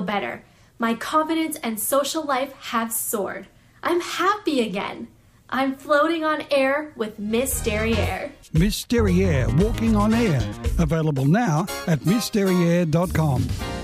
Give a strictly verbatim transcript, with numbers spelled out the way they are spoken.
better. My confidence and social life have soared. I'm happy again. I'm floating on air with Miss Derriere. Miss Derriere, Walking on Air. Available now at miss derriere dot com.